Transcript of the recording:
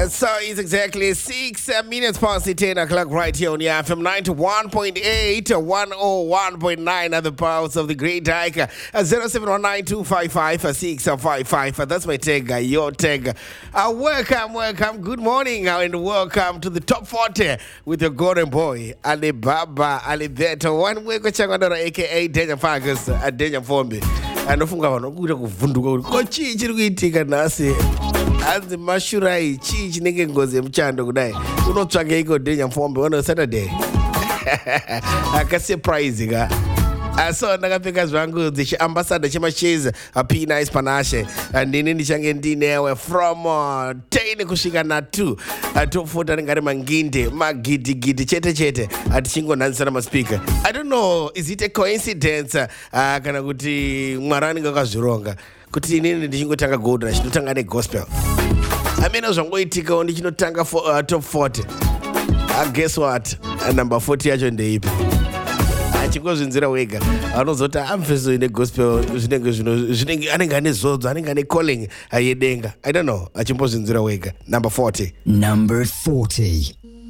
So it's exactly 6 minutes past the 10 o'clock right here on the FM 91.8, 101.9 at the powers of the Great Dyke. 0719-255-655. That's my tag, your tag. Welcome, good morning, and welcome to the top 40 with your golden boy, Ali Baba, Ali Beto, one week with Changadora, aka Denya Fargus, Denya Fombi. And ofunga vanokuita kuvhunduka kuti chii chiri kuitika nhasi hanzi mashurai chii chinenge ngozi yemuchando kudai unotsvake iko Denya Fombe on Saturday akasurprise ka so ndakapfeka zvangu dzichiambassador chemachase P-Nice Panashe ndini ndichange ndinewe from 10 kusvika na2 tofota ringari manginde magidigidi chete tichingonhanisana maspika. I don't know, is it a coincidence kana kuti Mwari anenge akazvironga kuti inini ndichingotanga gold ndichinotanga negospel. Amene zvangoitikawo ndichinotanga top 40. Guess what? Number 40 yacho ndeipi? Achingozvinzira wega anozoti amfeso ine gospel zvinenge anenge ane zodzo anenge ane calling yedenga. I don't know, achimbozvinzira wega. Number 40. Number 40.